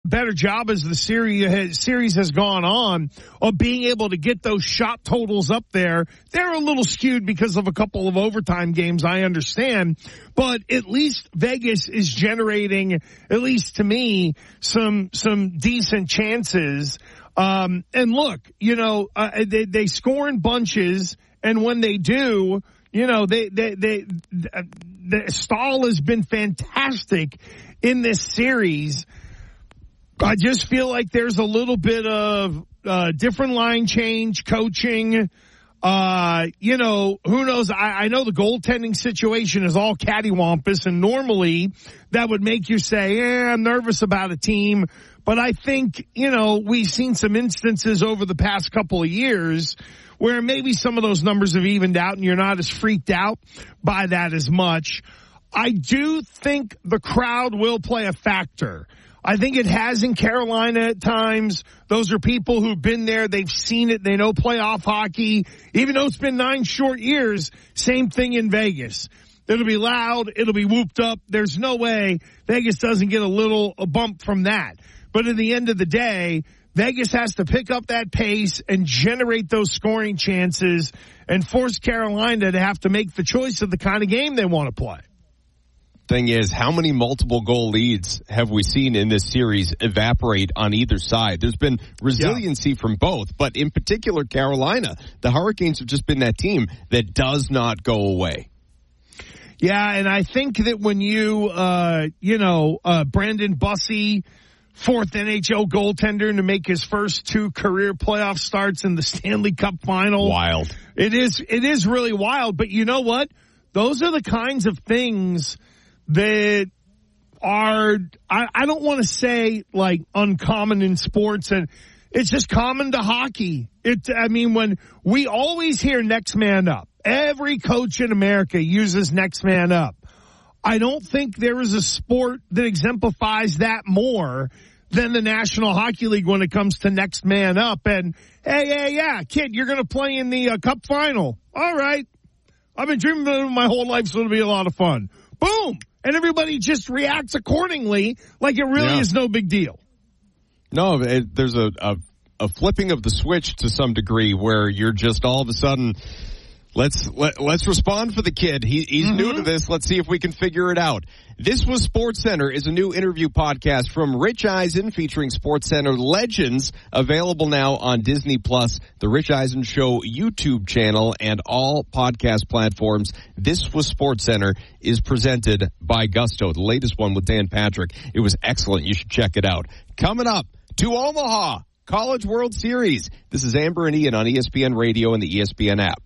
better job as the series has gone on of being able to get those shot totals up there. They're a little skewed because of a couple of overtime games, I understand, but at least Vegas is generating, at least to me, some decent chances. And look, they score in bunches, and when they do, the Stahl has been fantastic in this series. I just feel like there's a little bit of different line change, coaching. Who knows? I know the goaltending situation is all cattywampus, and normally that would make you say, I'm nervous about a team. But I think, we've seen some instances over the past couple of years where maybe some of those numbers have evened out and you're not as freaked out by that as much. I do think the crowd will play a factor. I think it has in Carolina at times. Those are people who've been there. They've seen it. They know playoff hockey. Even though it's been 9 short years, same thing in Vegas. It'll be loud. It'll be whooped up. There's no way Vegas doesn't get a bump from that. But at the end of the day, Vegas has to pick up that pace and generate those scoring chances and force Carolina to have to make the choice of the kind of game they want to play. Thing is, how many multiple goal leads have we seen in this series evaporate on either side? There's been resiliency from both, but in particular Carolina, the Hurricanes have just been that team that does not go away. Yeah, and I think that when Brandon Bussey, 4th NHL goaltender to make his first 2 career playoff starts in the Stanley Cup final. Wild. It is really wild, but you know what? Those are the kinds of things that are, I don't want to say like uncommon in sports, and it's just common to hockey. When we always hear next man up, every coach in America uses next man up. I don't think there is a sport that exemplifies that more than the National Hockey League when it comes to next man up. And, hey, kid, you're going to play in the Cup final. All right. I've been dreaming of it my whole life, so it'll be a lot of fun. Boom. And everybody just reacts accordingly like it really is no big deal. No, there's a flipping of the switch to some degree where you're just all of a sudden, let's respond for the kid. He's new to this. Let's see if we can figure it out. This Was SportsCenter is a new interview podcast from Rich Eisen featuring SportsCenter legends, available now on Disney Plus, the Rich Eisen Show YouTube channel, and all podcast platforms. This Was SportsCenter is presented by Gusto, the latest one with Dan Patrick. It was excellent. You should check it out. Coming up to Omaha, College World Series. This is Amber and Ian on ESPN Radio and the ESPN app.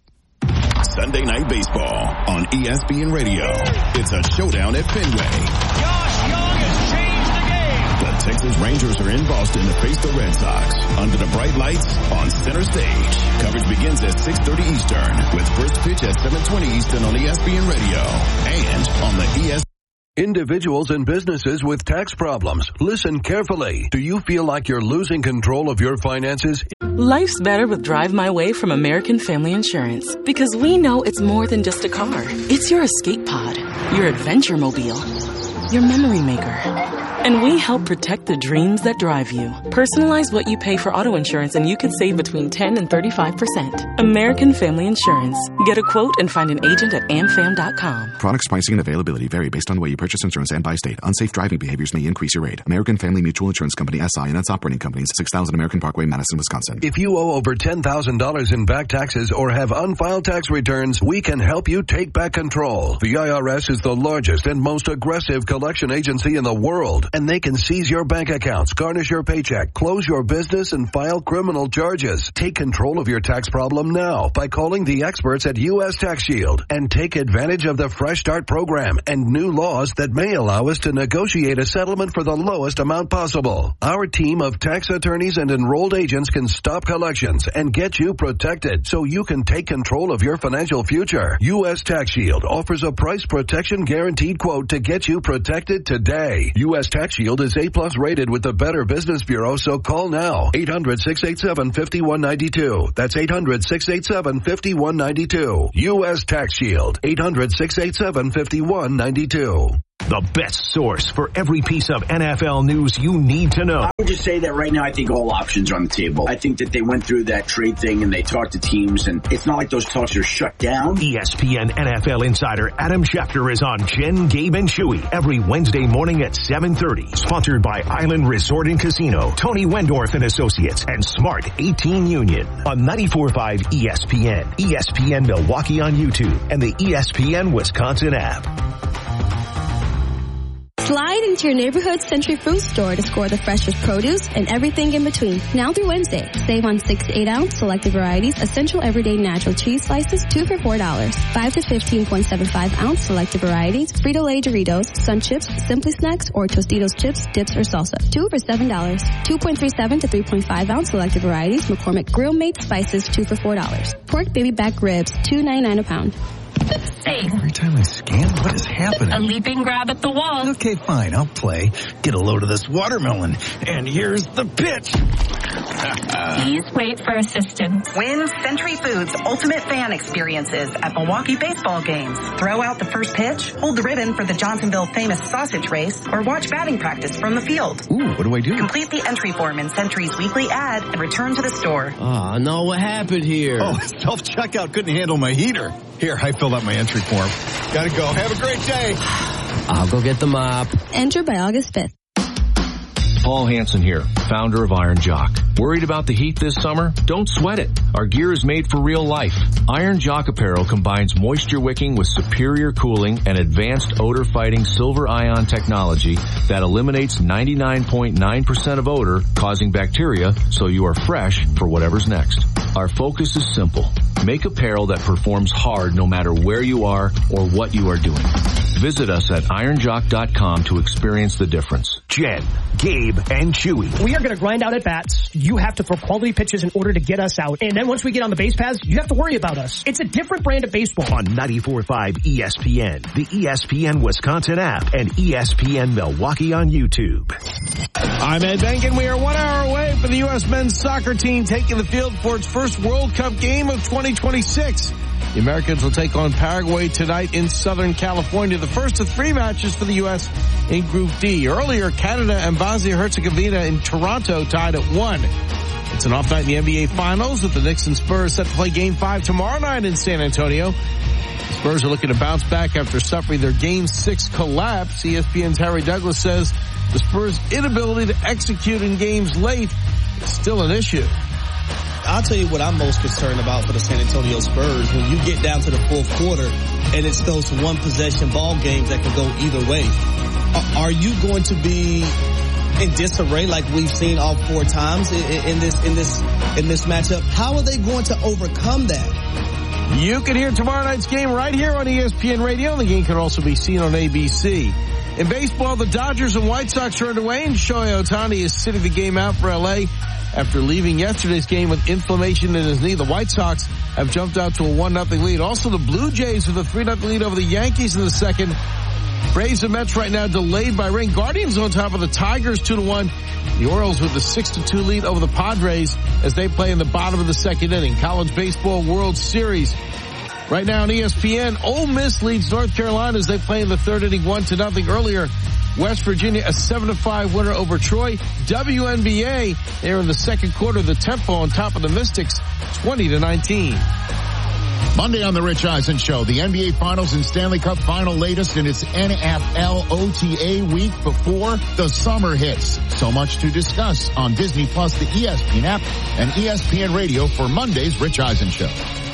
Sunday Night Baseball on ESPN Radio. It's a showdown at Fenway. Josh Young has changed the game. The Texas Rangers are in Boston to face the Red Sox under the bright lights on center stage. Coverage begins at 6:30 Eastern with first pitch at 7:20 Eastern on ESPN Radio and on the ESPN. Individuals and businesses with tax problems, listen carefully. Do you feel like you're losing control of your finances? Life's better with Drive My Way from American Family Insurance, because we know it's more than just a car. It's your escape pod, your adventure mobile, your memory maker. And we help protect the dreams that drive you. Personalize what you pay for auto insurance and you could save between 10 and 35%. American Family Insurance. Get a quote and find an agent at amfam.com. Products, pricing, and availability vary based on the way you purchase insurance and by state. Unsafe driving behaviors may increase your rate. American Family Mutual Insurance Company, SI, and its operating companies, 6000 American Parkway, Madison, Wisconsin. If you owe over $10,000 in back taxes or have unfiled tax returns, we can help you take back control. The IRS is the largest and most aggressive collection agency in the world, and they can seize your bank accounts, garnish your paycheck, close your business, and file criminal charges. Take control of your tax problem now by calling the experts at U.S. Tax Shield and take advantage of the Fresh Start program and new laws that may allow us to negotiate a settlement for the lowest amount possible. Our team of tax attorneys and enrolled agents can stop collections and get you protected so you can take control of your financial future. U.S. Tax Shield offers a price protection guaranteed quote to get you protected today. U.S. Tax Shield is A+ rated with the Better Business Bureau, so call now. 800-687-5192. That's 800-687-5192. U.S. Tax Shield. 800-687-5192. the best source for every piece of NFL news you need to know. I would just say that right now I think all options are on the table. I think that they went through that trade thing and they talked to teams, and it's not like those talks are shut down. ESPN NFL insider Adam Schefter is on Jen, Gabe, and Chewy every Wednesday morning at 7:30. Sponsored by Island Resort and Casino, Tony Wendorf and Associates, and Smart 18 Union on 94.5 ESPN, ESPN Milwaukee on YouTube, and the ESPN Wisconsin app. Slide into your neighborhood Century Fruit store to score the freshest produce and everything in between. Now through Wednesday, save on 6 to 8 ounce selected varieties, essential everyday natural cheese slices, 2 for $4. 5 to 15.75 ounce selected varieties, Frito-Lay Doritos, Sun Chips, Simply Snacks, or Tostitos chips, dips, or salsa, 2 for $7. 2.37 to 3.5 ounce selected varieties, McCormick Grill Made spices, 2 for $4. Pork baby back ribs, $2.99 a pound. Safe. Every time I scan, what is happening? A leaping grab at the wall. Okay, fine, I'll play. Get a load of this watermelon. And here's the pitch. Please wait for assistance. Win Century Foods Ultimate Fan Experiences at Milwaukee baseball games. Throw out the first pitch, hold the ribbon for the Johnsonville famous sausage race, or watch batting practice from the field. Ooh, what do I do? Complete the entry form in Century's weekly ad and return to the store. Oh, no, what happened here? Oh, self-checkout couldn't handle my heater. Here, I filled out my entry form. Gotta go. Have a great day. I'll go get the mop. Enter by August 5th. Paul Hansen here, founder of Iron Jock. Worried about the heat this summer? Don't sweat it. Our gear is made for real life. Iron Jock apparel combines moisture wicking with superior cooling and advanced odor-fighting silver ion technology that eliminates 99.9% of odor, causing bacteria, so you are fresh for whatever's next. Our focus is simple. Make apparel that performs hard no matter where you are or what you are doing. Visit us at ironjock.com to experience the difference. Jen, Gabe, and Chewy. We are going to grind out at bats. You have to throw quality pitches in order to get us out. And then once we get on the base paths, you have to worry about us. It's a different brand of baseball. On 94.5 ESPN, the ESPN Wisconsin app, and ESPN Milwaukee on YouTube. I'm Ed Benkin. We are 1 hour away from the U.S. men's soccer team taking the field for its first World Cup game of 2026. The Americans will take on Paraguay tonight in Southern California, the first of 3 matches for the U.S. in Group D. Earlier, Canada and Bosnia-Herzegovina in Toronto tied at 1. It's an off night in the NBA Finals with the Knicks and Spurs set to play Game 5 tomorrow night in San Antonio. The Spurs are looking to bounce back after suffering their Game 6 collapse. ESPN's Harry Douglas says the Spurs' inability to execute in games late is still an issue. I'll tell you what I'm most concerned about for the San Antonio Spurs. When you get down to the fourth quarter and it's those one possession ball games that can go either way, are you going to be in disarray like we've seen all 4 times in this matchup? How are they going to overcome that? You can hear tomorrow night's game right here on ESPN Radio. The game can also be seen on ABC. In baseball, the Dodgers and White Sox are underway, and Shohei Ohtani is sitting the game out for L.A. after leaving yesterday's game with inflammation in his knee. The White Sox have jumped out to a 1-0 lead. Also, the Blue Jays with a 3-0 lead over the Yankees in the second. Braves and Mets right now delayed by rain. Guardians on top of the Tigers 2-1. The Orioles with the 6-2 lead over the Padres as they play in the bottom of the second inning. College Baseball World Series. Right now on ESPN, Ole Miss leads North Carolina as they play in the third inning 1-0. Earlier, West Virginia a 7-5 winner over Troy. WNBA, they're in the second quarter. The Tempo on top of the Mystics, 20-19. Monday on the Rich Eisen Show, the NBA Finals and Stanley Cup Final latest in its NFL OTA week before the summer hits. So much to discuss on Disney Plus, the ESPN app, and ESPN Radio for Monday's Rich Eisen Show.